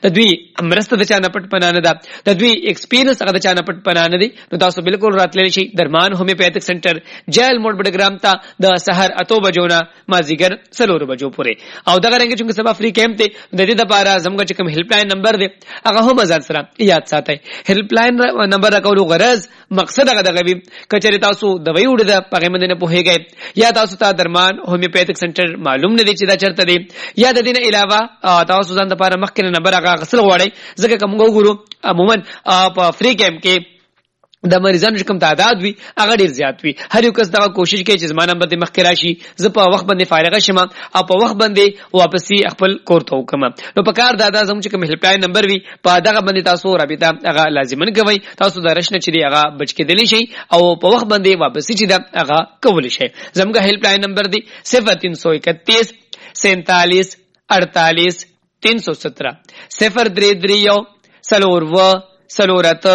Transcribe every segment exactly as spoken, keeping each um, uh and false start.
د دوی مرسته د چا نه پټ پناه نه ده، د دوی ایکسپیرینس هغه د چا نه پټ پناه نه دي. نو تاسو بالکل راتللی شي درمان هومیوپیتھک سنټر جیل موډ بډګرام ته د سحر اتو بجو نه مازیګر څلور بجو پورې. او دغه رنګ چې سبا فری کیمپ ته د دې لپاره زموږ چې کوم هیلپ لاین نمبر دی هغه هم ځان سره یاد ساتئ. هیلپ لاین نمبر راکولو غرض مقصد هغه دغه وي کچې تاسو د وی وړ د پغه مند نه پوهیږئ یا تاسو ته درمان هومیوپیتھک سنټر معلوم نه دي چې دا چرته دی یا د دې نه علاوه تاسو ځان لپاره مخکې نمبر هغه غسل غواړئ ځکه کوم وګورو عموما په فری کیمپ کې د مریضانو کوم تعداد وي هغه ډیر زیات وي. هر یو کس دا کوشش کوي چې زمانه باندې مخکې راشي زه په وخت باندې فارغ شم او په وخت باندې واپسی خپل کور ته وکم. نو په کار دا د زموږ چې کوم هیلپ لاین نمبر وي په دغه باندې تاسو رابطه هغه لازمن کوي تاسو د رښنه چې دی هغه بچ کېدلی شي او په وخت باندې واپسی چې دا هغه کول شي. زموږ هیلپ لاین نمبر دی صفر تین سو اکتیس سینتالیس اڑتالیس تین سو سترہ صفر درې درې یو سلور و سلورت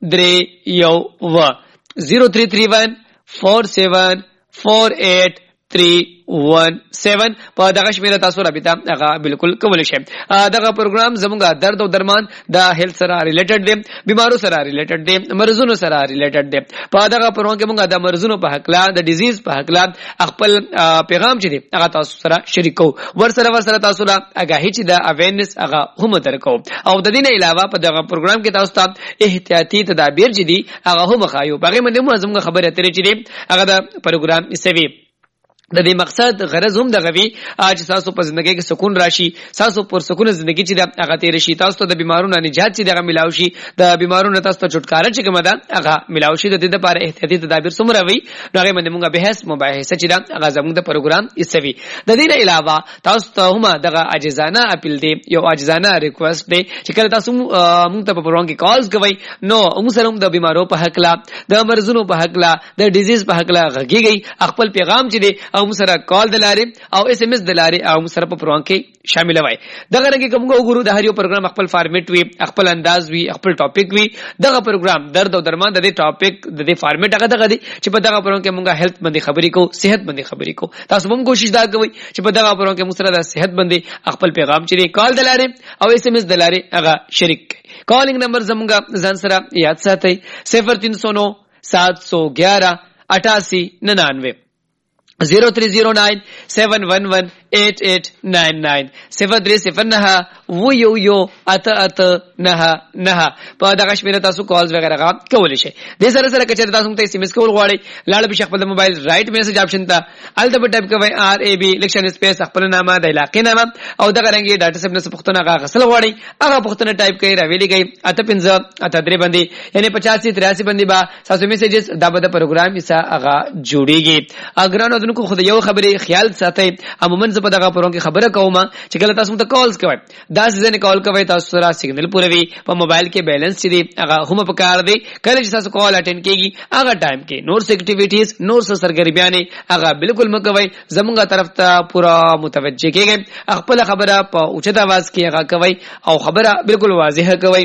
درې یو و زیرو تھری تھری ون فور سیون فور ایٹ تھری ون سیون په دغه شمیره تاسو رابطه هغه بالکل کولی شئ. دغه پروګرام زموږه درد او درمان د هیلث سره ریلیټډ دی، بیمارو سره ریلیټډ دی، مرزونو سره ریلیټډ دی. په دغه پروګرام کې موږ د مرزونو په حق لا د ډیزیز په حق لا خپل پیغام چې دی هغه تاسو سره شریکو ور سره ور سره تاسو لا اگاهی چې د اویرنس هغه هم درکو او د دې نه علاوه په دغه پروګرام کې تاسو ته احتیاطي تدابیر چې دی هغه هم خایو باغې باندې مو زموږ خبره اترې چې دی هغه د پروګرام سوي د دې مقصد غرض هم دغه وی چې تاسو په ژوند کې سکون راشي، تاسو پر سکون ژوندۍ چې د هغه تیر شي، تاسو ته د بیمارونو نجات چې دغه ملاوي شي، د بیمارونو تاسو ته چھٹکارا چې کومه ده هغه ملاوي شي. د دې لپاره احتیاطي تدابیر څومره وي نو هغه باندې موږ بحث مباحثه چې دا هغه زموږ د پروګرام ایسوي. د دې نه علاوه تاسو ته هم دغه عاجزانه اپیل دی، یو عاجزانه ریکوست دی چې کله تاسو موږ ته په پروګرام کې کالز کوي نو موږ سره د بیمارو په حق لا د مرزونو په حق لا د ډیزیز په حق لا غږیږي خپل پیغام چې دی او سره کال دلاري او اس ام اس دلاري او سره په پروګرام کې شامل وای. دغه رنګ کوم وګورو د هر یو پروګرام خپل فارمیټ وي، خپل انداز وي، خپل ټاپک وي. دغه پروګرام درد او درمان د دې ټاپک د دې فارمیټ هغه دغه دي چې په دغه پروګرام کې موږ هیلث باندې خبرې کوو، صحت باندې خبرې کوو. تاسو هم کوشش دا کوئ چې په دغه پروګرام کې موږ سره د صحت باندې خپل پیغام چې کال دلاري او اس ام اس دلاري هغه شریک کړئ. کالینګ نمبر زموږ ځان سره یاد ساتئ صفر تین سو نو سات سو گیارہ اٹھاسی ننانوے زیرو تھری زیرو نائن سیون ون ون ایٹ ایٹ نائن نائن صفر درې صفر نه و یو یو اته اته نه نه په دغه شمیره تاسو کالز وغیرہ کولی شئ. د سره سره کچې تاسو ته اس ام اس کول غواړئ لاړ به خپل موبایل رائټ میسج اپشن ته الته په ټایپ کوئ آر ای بی لیکشن سپیس خپل نامه د علاقې نامه او دغه رنګي ډاټا سب نه پښتون هغه غسل غواړئ هغه پښتون ټایپ کوئ راویلې کوي اته پنځه اته درې باندې یعنی پچاسی تریاسی باندې با تاسو میسجز دا به د پروګرام یې هغه جوړیږي. اګرانو کو خو یو خبره خیال ساتئ عموما زه په دغه پروګرام کې خبره کوم چې کله تاسو ته کالز کوئ دا سيزن کال کوئ تاسو سره سیګنل پوروي په موبایل کې بیلانس چې دی هغه هم په کار دی. کله چې تاسو کال اټینډ کیږي هغه ټایم کې نور اکټیویټیز نور سرګرمیانه هغه بالکل مکوئ زمونږه طرف ته پورا متوجه کیږئ خپل خبره په اوچت आवाज کې هغه کوئ او خبره بالکل واضحه کوئ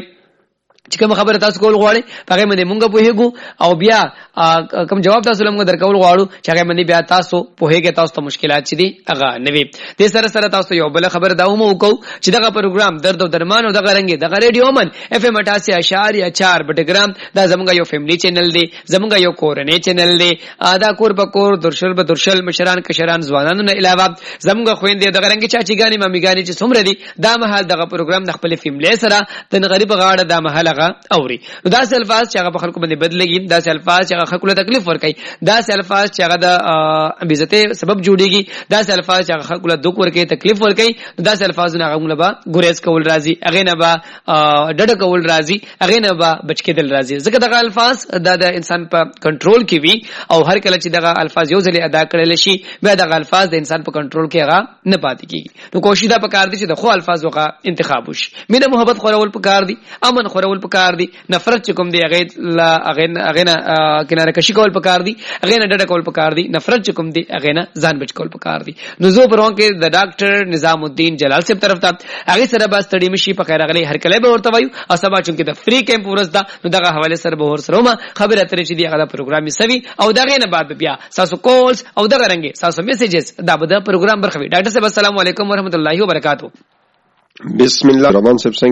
چې کوم خبره تاسو کول غواړئ هغه باندې مونږ پوهیږو او بیا کوم جواب تاسو لمغه درکول غواړو چې هغه باندې بیا تاسو پوهیږئ تاسو ته مشکلات چي دي هغه نوي. د سره سره تاسو یو بل خبر دا مو وکاو چې دغه پروګرام درد او درمان او دغه رنګ دغه ریډیو من اف ام اٹھاسی اشاریہ چار بټګرام دا زمونږ یو فیملی چینل دی، زمونږ یو کورنۍ چینل دی. ادا کور په کور درشل به درشل مشران کشران ځوانانو نه علاوه زمونږ خويندې دغه رنګ چاچیګانی مامیګانی چې څومره دي دا مهال دغه پروګرام د خپل فیملی سره د غریب غاړه د مهال اوري. نو دا الفاظ چې هغه په خلکو باندې بدلېږي، دا الفاظ چې هغه خلکو له تکلیف ورکړي، دا الفاظ چې هغه د بیزته سبب جوړيږي، دا الفاظ چې هغه خلکو له دوک ورکړي تکلیف ورکړي، دا الفاظ نه هغه به ګریز کول راځي، هغه نه به ډډ کول راځي، هغه نه به بچ کېدل راځي. ځکه دغه الفاظ د انسان په کنټرول کې وي او هر کله چې دغه الفاظ یو ځل ادا کړل شي بیا دغه الفاظ د انسان په کنټرول کې هغه نه پاتې کیږي. نو کوشش دا پکار دي چې د خو الفاظ وغه انتخاب وشي. مینه محبت خورول پکار دي، امن خورول پکار دي، نفرت چکم دی هغه لا هغه هغه نه کناره کشي کول پکار دي، هغه نه ډډه کول پکار دي، نفرت چکم دی هغه نه ځان بچ کول پکار دي. نو زه پرون کې د ډاکټر نظام الدین جلال صاحب طرف ته هغه سره بس تړي مشي په خیر غلي هر کله به ورته وایو او سبا چون کې د فری کیمپ ورځ دا نو دغه حواله سره به ور سره ما خبره اترې چې دی هغه پروګرام یې سوي او دغه نه بعد بیا تاسو کالز او دغه رنګي تاسو میسجز دا به د پروګرام برخوي. ډاکټر صاحب السلام علیکم ورحمت الله وبرکاتہ. بسم الله الرحمن الرحیم.